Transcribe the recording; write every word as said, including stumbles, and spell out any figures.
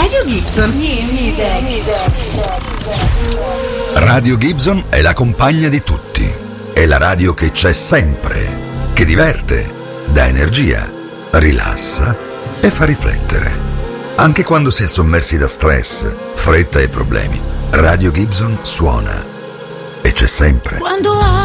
Radio Gibson. New music. Radio Gibson è la compagna di tutti. È la radio che c'è sempre, che diverte, dà energia, rilassa e fa riflettere. Anche quando si è sommersi da stress, fretta e problemi, Radio Gibson suona e c'è sempre. Quando